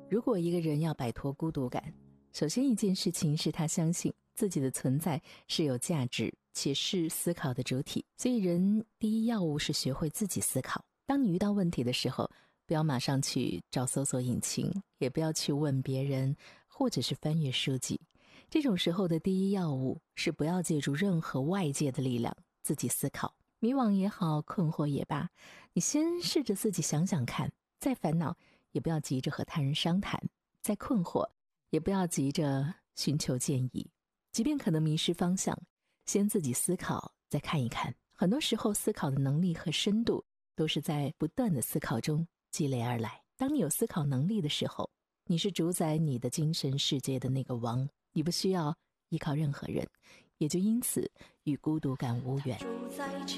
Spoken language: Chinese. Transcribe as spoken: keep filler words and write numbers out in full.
如果一个人要摆脱孤独感，首先一件事情是他相信自己的存在是有价值且是思考的主体。所以人第一要务是学会自己思考。当你遇到问题的时候，不要马上去找搜索引擎，也不要去问别人，或者是翻阅书籍。这种时候的第一要务是不要借助任何外界的力量，自己思考。迷惘也好，困惑也罢，你先试着自己想想看，再烦恼也不要急着和他人商谈，再困惑也不要急着寻求建议。即便可能迷失方向，先自己思考，再看一看。很多时候思考的能力和深度都是在不断的思考中积累而来。当你有思考能力的时候，你是主宰你的精神世界的那个王，你不需要依靠任何人，也就因此与孤独感无缘。